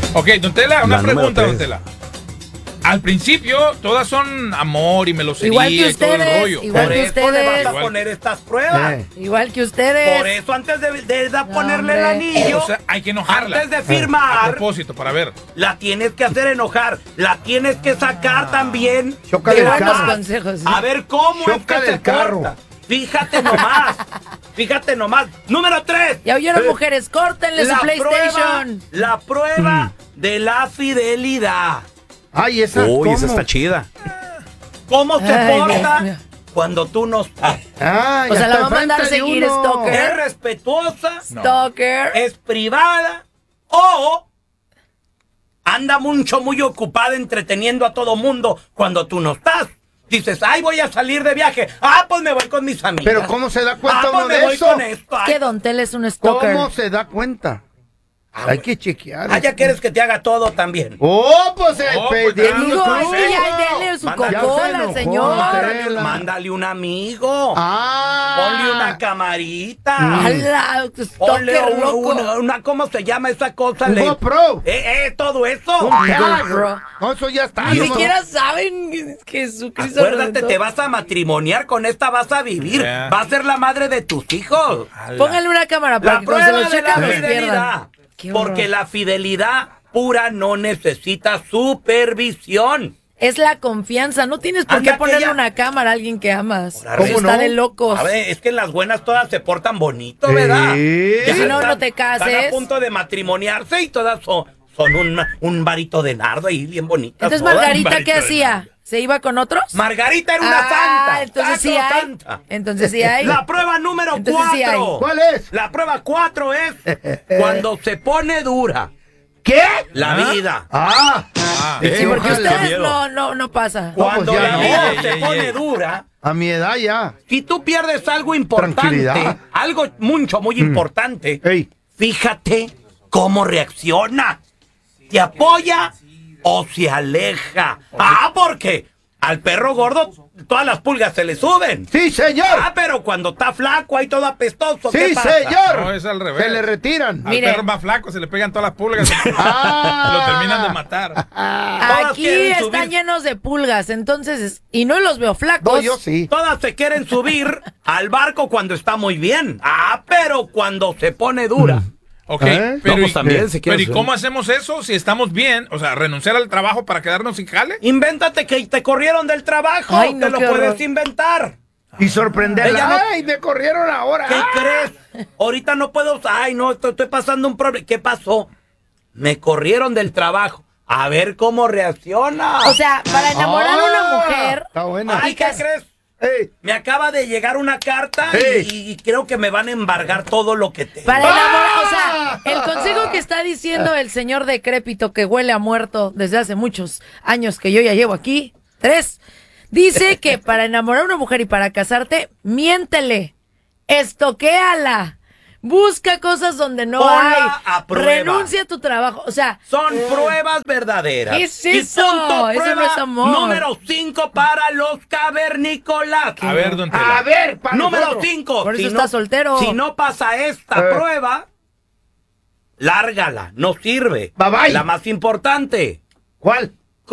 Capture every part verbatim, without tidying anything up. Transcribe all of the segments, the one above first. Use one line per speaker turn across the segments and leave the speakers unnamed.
Ok, Don Tela, una
La
pregunta,
número
Don Tela. Al principio, todas son amor y melosería
Igual que
y todo el
ustedes,
rollo.
igual
Por
que
eso le vas
ustedes.
a poner estas pruebas.
Eh.
Igual que ustedes.
Por eso antes de, de- de ponerle el
hombre.
anillo,
O sea, hay que enojarla.
antes de
A
firmar,
propósito, para ver.
la tienes que hacer enojar. La tienes que sacar también.
Choca
de
Qué
del
la
buenos
carro.
casa.
consejos.
A ver cómo
Choca
es que
del
se
carro.
porta. Fíjate nomás. Fíjate nomás. Número tres.
Ya oyeron,
Eh,
mujeres, córtenle su PlayStation.
Prueba, la prueba de la fidelidad.
Ay, esa.
Uy,
¿cómo?
esa está chida.
¿Cómo se
Ay, Dios
porta
mío.
cuando tú no estás?
Ay,
O sea,
hasta
la va a mandar
enfrente de
seguir,
uno.
stalker.
¿Es respetuosa?
No.
Stalker.
¿Es privada? ¿O anda mucho, muy ocupada entreteniendo a todo mundo cuando tú no estás? Dices, ay, voy a salir de viaje. Ah, pues me voy con mis amigas.
Pero ¿cómo se da cuenta
ah, pues
uno
me
de
voy
eso?
con esto. Ay,
Que Don Tel es un stalker.
¿Cómo se da cuenta? Hay que chequear.
ah, ya quieres que te haga todo también.
Oh, pues el
Oh, pues,
pedir
Amigo,
Dale,
es que ya denle su
Manda-
Ya se
Coca-Cola,
enojó,
señor.
Tela.
Mándale un amigo.
Ah.
Ponle una camarita.
¡Hala!
Ponle
Stalker
un-
loco.
una, una- ¿cómo se llama esa cosa?
Un
Le-
GoPro.
Eh, eh, todo eso.
Un tag.
GoPro.
No, eso ya está.
Ni
no,
siquiera saben que Jesucristo
Acuérdate,
redentor.
te vas a matrimoniar, con esta vas a vivir.
Yeah.
Va a ser la madre de tus hijos.
Póngale una cámara para
La
que cuando se
prueba
lo
de la
checan los
fidelidad.
pierdan. Qué horror.
Porque la fidelidad pura no necesita supervisión.
Es la confianza. No tienes por
Anda
qué ponerle
aquella-
una cámara a alguien que amas.
Ahora,
Eso
¿cómo
está
no?
de locos.
A ver, es que las buenas todas se portan bonito, ¿verdad?
Sí.
Ya
Y si no,
están-
no te cases.
Están a punto de matrimoniarse y todas son, son un, un varito de nardo ahí bien bonitas.
Entonces,
todas.
Margarita,
Margarita
¿qué
de
hacía?
Navidad.
¿Se iba con otros?
Margarita era una
Ah,
santa.
entonces sí
sacro
hay.
santa.
Entonces sí hay.
La prueba número
Entonces sí hay.
cuatro.
¿Cuál es?
La prueba cuatro es cuando se pone dura
¿Qué?
la
¿Ah?
vida.
Ah.
Ah,
Sí, porque
ojalá.
ustedes no, no, no pasa.
No, pues
Cuando
ya
la
no.
vida
Ey,
se
ey,
pone
ey.
dura,
A mi edad ya.
si tú pierdes algo importante,
Tranquilidad.
algo mucho, muy importante,
Ey.
fíjate cómo reacciona. ¿Te apoya o se aleja? Ah, porque al perro gordo todas las pulgas se le suben.
Sí, señor.
Ah, pero cuando está flaco ahí todo apestoso, ¿qué
Sí,
pasa?
señor.
No, es al revés.
Se le retiran.
Al
Mire.
perro más flaco se le pegan todas las pulgas.
Ah.
Lo terminan de matar.
Todas
Aquí
quieren
están
subir.
llenos de pulgas, entonces, y no los veo flacos.
No, yo sí.
Todas se quieren subir al barco cuando está muy bien. Ah, pero cuando se pone dura.
Ok,
¿Eh?
pero,
No, pues
¿y,
también, si
pero
quieres,
¿y cómo hacemos eso si estamos bien? O sea, renunciar al trabajo para quedarnos sin jale.
Invéntate que te corrieron del trabajo.
Ay, no,
te lo
qué
puedes
horror.
inventar.
Y sorprenderla.
Ella no-
Ay, me corrieron ahora.
¿Qué
Ah.
crees? Ahorita no puedo. Ay, no, estoy, estoy pasando un problema. ¿Qué pasó? Me corrieron del trabajo. A ver cómo reacciona.
O sea, para enamorar a una
Ah,
mujer.
Está buena.
Ay, ¿qué
Chicas.
crees?
Ey.
Me acaba de llegar una carta
Hey.
y, y creo que me van a embargar todo lo que tengo.
Para enamorar, o
¡Ah!
sea, el consejo que está diciendo el señor decrépito que huele a muerto desde hace muchos años que yo ya llevo aquí, tres, dice que para enamorar a una mujer y para casarte, miéntele, estoquéala, busca cosas donde no
Ponla
hay,
a prueba.
renuncia a tu trabajo, o sea,
Son pruebas verdaderas.
¿Qué es
Y
eso?
punto,
Eso no
prueba
es amor.
número cinco para los cavernícolas.
A ver, don Tela.
A ver, para
Número
nosotros.
cinco.
Por eso
si
está
no,
soltero.
Si no pasa esta
Eh.
prueba, lárgala, no sirve.
Bye, bye.
La más importante,
¿Cuál?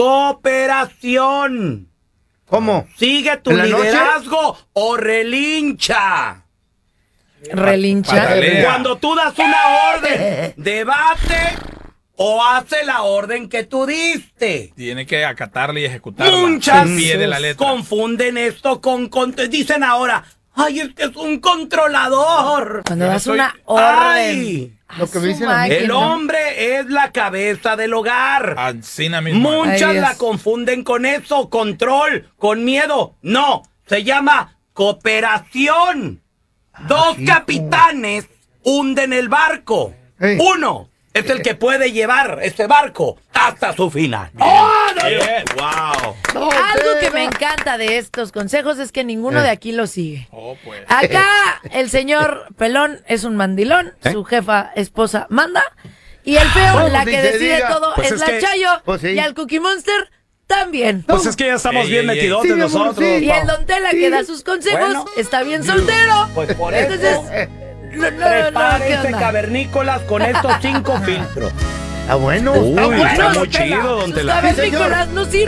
cooperación.
¿Cómo?
Sigue tu
¿En la noche?
liderazgo o relincha.
relincha.
Patalea.
Cuando tú das una orden, debate o hace la orden que tú diste.
Tiene que acatarla y ejecutarla.
Muchas
al pie de la letra.
confunden esto con, con- dicen ahora, ay, es que es un controlador.
Cuando
Yo
das
soy-
una orden.
Ay,
Lo que me
a su
dicen a mí.
el
máquina.
hombre es la cabeza del hogar.
Ancina mismo.
Muchas
Ay, Dios.
la confunden con eso, control, con miedo. No, se llama cooperación. Dos
hijo.
capitanes hunden el barco.
Ey.
Uno es el que puede llevar ese barco hasta su final.
Bien.
Wow.
No,
Algo que
Tela.
me encanta de estos consejos es que ninguno
Eh.
de aquí lo sigue.
Oh, pues.
Acá el señor Pelón es un mandilón, su jefa esposa manda, y el feo,
Pues
la
ni
que
se
decide
diga.
todo
Pues
es
es
la
que-
Chayo,
Pues sí.
y al Cookie Monster también.
Pues es que ya estamos
Ey,
bien
ey, ey.
metidotes
Sí, mi amor,
nosotros.
sí.
Y el Don Tela que da sus consejos
Bueno.
está bien soltero.
Pues por
Entonces,
eso,
no, no, no, ¿qué
prepárense
onda?
cavernícolas con estos cinco filtros.
Está bueno,
Uy,
está bueno.
está muy
don Tela.
chido, don Tela.
¿Sabes,
Sí, señor.
Nicolás? No sirve.